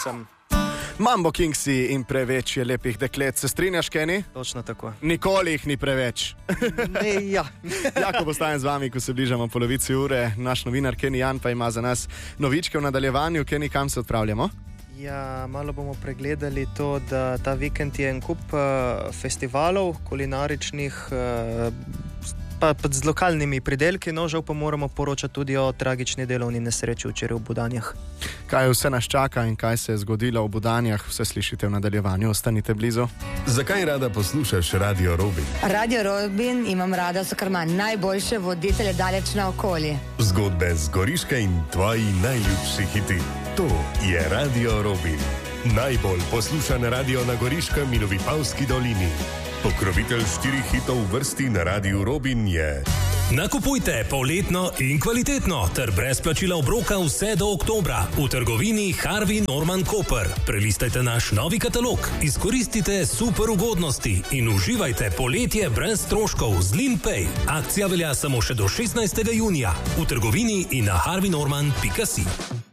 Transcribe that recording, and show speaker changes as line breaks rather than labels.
predvsem.
Mambo Kingsi in preveč je lepih deklet. Se strinjaš, Kenny?
Točno tako.
Nikoli jih ni preveč.
Ja.
Jako postajem z vami, ko se bližamo polovici ure. Naš novinar Kenny Jan pa ima za nas novičke v nadaljevanju. Kenny, kam se odpravljamo?
Ja, malo bomo pregledali to, da ta vikend je en kup festivalov kulinaričnih, pa z lokalnimi pridelki, no žal pa moramo poročati tudi o tragični delovni nesreči včeraj v Budanjah.
Kaj vse nas čaka in kaj se je zgodilo v Budanjah, vse slišite v nadaljevanju, ostanite blizu.
Zakaj rada poslušaš Radio Robin?
Radio Robin imam rada, so kar ima najboljše voditelje daleč naokoli.
Zgodbe z Goriške in tvoji najljubši hiti. To je Radio Robin. Najbolj poslušan radio na Goriškem in v Vipavski dolini. Pokrovitelj 4 hitov v vrsti na Radiu Robin je...
Nakupujte polletno in kvalitetno ter brez plačila obroka vse do oktobra v trgovini Harvey Norman Koper. Prelistajte naš novi katalog, izkoristite super ugodnosti in uživajte poletje brez stroškov z Linpay. Akcija velja samo še do 16. junija v trgovini in na harveynorman.si.